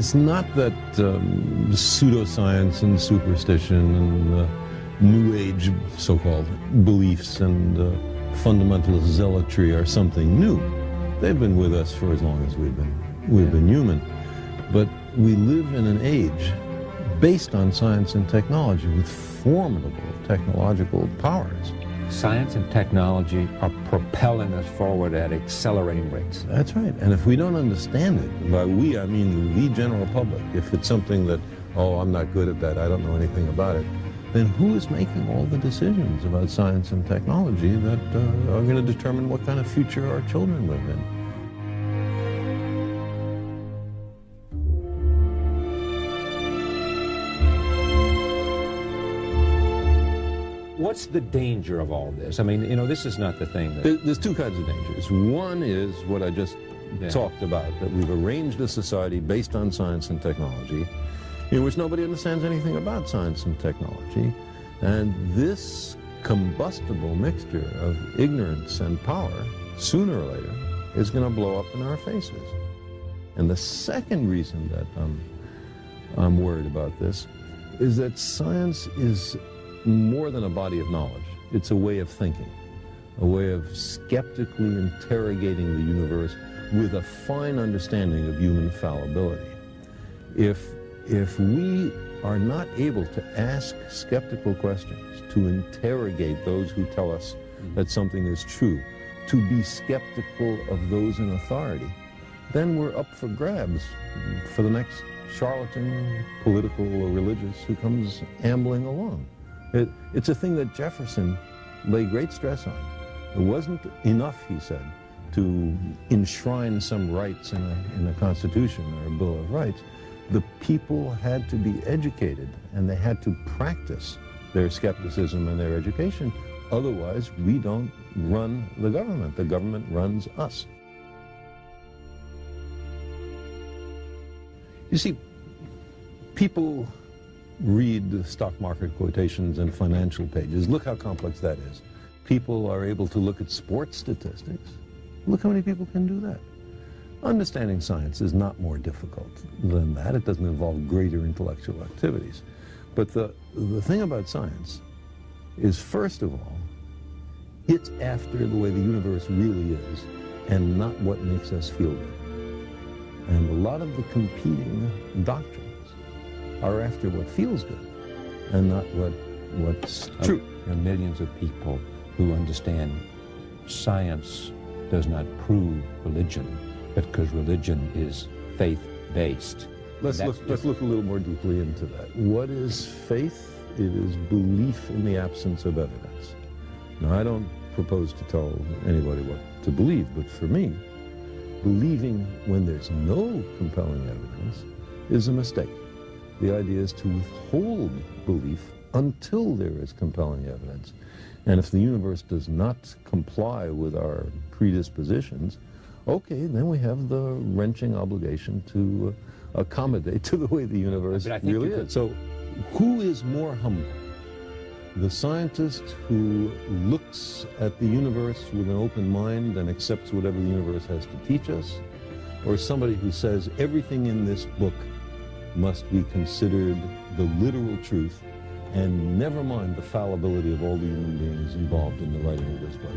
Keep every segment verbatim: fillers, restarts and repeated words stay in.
It's not that um, pseudoscience and superstition and uh, New Age so-called beliefs and uh, fundamentalist zealotry are something new. They've been with us for as long as we've been we've been human. But we live in an age based on science and technology with formidable technological powers. Science and technology are propelling us forward at accelerating rates. That's right. And if we don't understand it, by we I mean the general public, if it's something that, oh, I'm not good at that, I don't know anything about it, then who is making all the decisions about science and technology that uh, are going to determine what kind of future our children live in? What's the danger of all this? I mean, you know, this is not the thing that... There's two kinds of dangers. One is what I just yeah. talked about, that we've arranged a society based on science and technology, in which nobody understands anything about science and technology. And this combustible mixture of ignorance and power, sooner or later, is going to blow up in our faces. And the second reason that I'm, I'm worried about this is that science is more than a body of knowledge. It's a way of thinking, a way of skeptically interrogating the universe with a fine understanding of human fallibility. If, if we are not able to ask skeptical questions, to interrogate those who tell us that something is true, to be skeptical of those in authority, then we're up for grabs for the next charlatan, political or religious, who comes ambling along. It, it's a thing that Jefferson laid great stress on. It wasn't enough, he said, to enshrine some rights in a, in a Constitution or a Bill of Rights. The people had to be educated, and they had to practice their skepticism and their education. Otherwise, we don't run the government. The government runs us. You see, people read the stock market quotations and financial pages. Look how complex that is. People are able to look at sports statistics. Look how many people can do that. Understanding science is not more difficult than that. It doesn't involve greater intellectual activities. But the, the thing about science is, first of all, it's after the way the universe really is and not what makes us feel good. And a lot of the competing doctrines are after what feels good and not what what's true. There are millions of people who understand science does not prove religion, because religion is faith-based. Let's look, let's look a little more deeply into that. What is faith? It is belief in the absence of evidence. Now, I don't propose to tell anybody what to believe, but for me, believing when there's no compelling evidence is a mistake. The idea is to withhold belief until there is compelling evidence. And if the universe does not comply with our predispositions, okay, then we have the wrenching obligation to uh, accommodate to the way the universe really is. So who is more humble? The scientist who looks at the universe with an open mind and accepts whatever the universe has to teach us, or somebody who says everything in this book must be considered the literal truth, and never mind the fallibility of all the human beings involved in the writing of this book?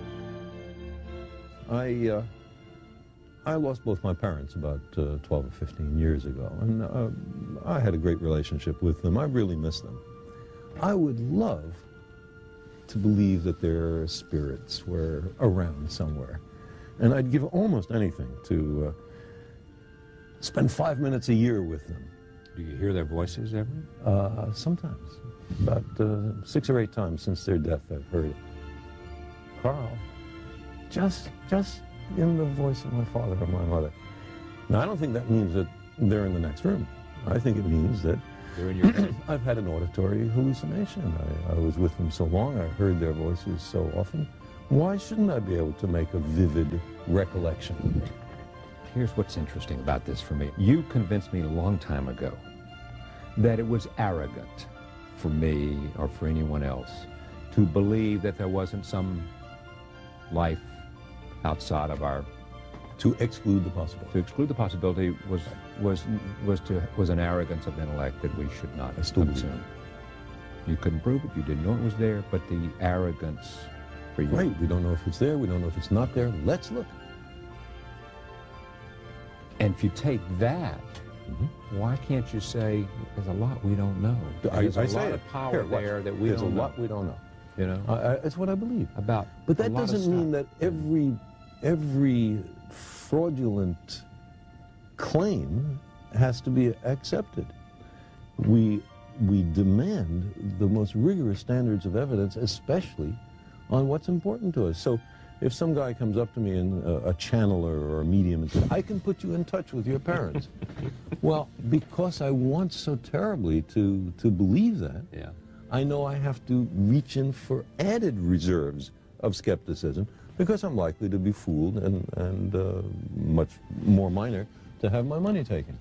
I, uh, I lost both my parents about uh, twelve or fifteen years ago, and uh, I had a great relationship with them. I really miss them. I would love to believe that their spirits were around somewhere, and I'd give almost anything to uh, spend five minutes a year with them. Do you hear their voices ever? Uh, sometimes. About uh, six or eight times since their death I've heard it. Carl, just, just in the voice of my father or my mother. Now, I don't think that means that they're in the next room. I think it means that they're in your head. I've had an auditory hallucination. I, I was with them so long, I heard their voices so often. Why shouldn't I be able to make a vivid recollection? Here's what's interesting about this for me. You convinced me a long time ago that it was arrogant for me or for anyone else to believe that there wasn't some life outside of our To exclude the possibility. To exclude the possibility was was was to was an arrogance of intellect that we should not assume. You couldn't prove it. You didn't know it was there, but the arrogance for you. Right. We don't know if it's there. We don't know if it's not there. Let's look. And if you take that, mm-hmm. why can't you say there's a lot we don't know? There's I, I a say lot it. of power Here, there that we there's don't a know. lot we don't know. You know, uh, it's what I believe about. But that doesn't mean that every every fraudulent claim has to be accepted. We we demand the most rigorous standards of evidence, especially on what's important to us. So if some guy comes up to me, and uh, a channeler or a medium, and says, I can put you in touch with your parents. Well, because I want so terribly to, to believe that, yeah. I know I have to reach in for added reserves of skepticism, because I'm likely to be fooled and, and uh, much more minor to have my money taken.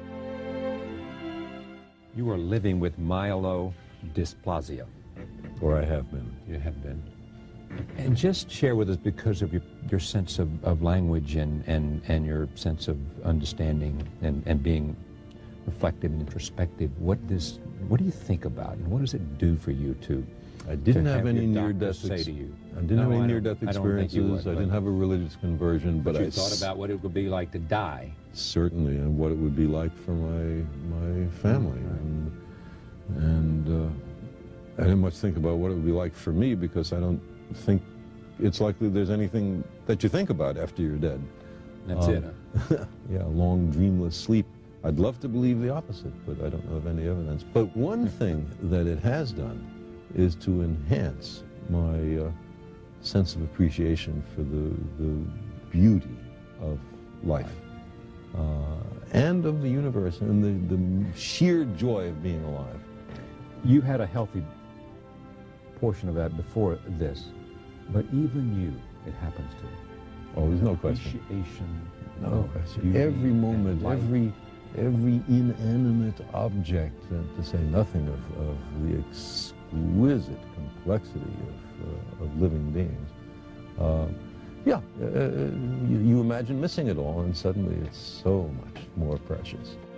You are living with myelodysplasia. Or I have been. You have been. And just share with us, because of your, your sense of, of language and, and, and your sense of understanding and, and being reflective and introspective, what does what do you think about, and what does it do for you to I didn't to have, have any your near-death say to you? I didn't No, have any I near-death don't- I don't think you experiences. would, I but- didn't have a religious conversion, but, But you I thought about what it would be like to die. certainly, and what it would be like for my my family, and and uh, I didn't much think about what it would be like for me, because I don't think it's likely there's anything that you think about after you're dead. That's Um, it. Huh? Yeah, long dreamless sleep. I'd love to believe the opposite, but I don't know of any evidence. But one thing that it has done is to enhance my uh, sense of appreciation for the, the beauty of life uh, and of the universe, and the, the sheer joy of being alive. You had a healthy portion of that before this, but even you, it happens to. Oh, there's no question. Appreciation. No of question. beauty Every and moment, life. every every inanimate object, and to say nothing of, of the exquisite complexity of, uh, of living beings. Uh, yeah, uh, you, you imagine missing it all, and suddenly it's so much more precious.